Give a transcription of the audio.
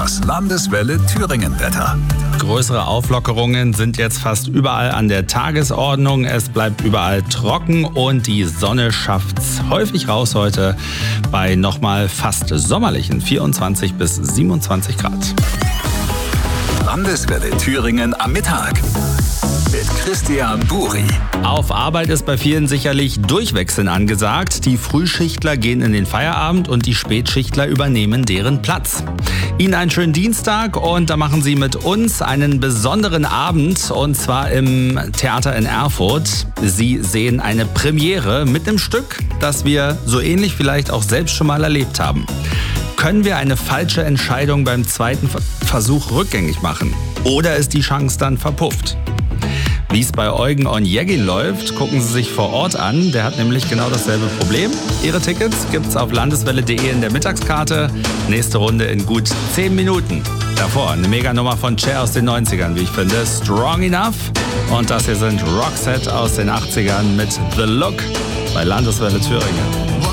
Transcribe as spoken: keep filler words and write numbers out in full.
Das Landeswelle Thüringen-Wetter. Größere Auflockerungen sind jetzt fast überall an der Tagesordnung. Es bleibt überall trocken und die Sonne schafft's häufig raus heute bei nochmal fast sommerlichen vierundzwanzig bis siebenundzwanzig Grad. Landeswelle Thüringen am Mittag mit Christian Buri. Auf Arbeit ist bei vielen sicherlich Durchwechseln angesagt. Die Frühschichtler gehen in den Feierabend und die Spätschichtler übernehmen deren Platz. Ihnen einen schönen Dienstag und da machen Sie mit uns einen besonderen Abend und zwar im Theater in Erfurt. Sie sehen eine Premiere mit einem Stück, das wir so ähnlich vielleicht auch selbst schon mal erlebt haben. Können wir eine falsche Entscheidung beim zweiten Versuch rückgängig machen? Oder ist die Chance dann verpufft? Wie es bei Eugen Onegin läuft, gucken Sie sich vor Ort an. Der hat nämlich genau dasselbe Problem. Ihre Tickets gibt's auf landeswelle punkt de in der Mittagskarte. Nächste Runde in gut zehn Minuten. Davor eine Meganummer von Cher aus den neunzigern, wie ich finde. Strong Enough. Und das hier sind Roxette aus den achtzigern mit The Look bei Landeswelle Thüringen.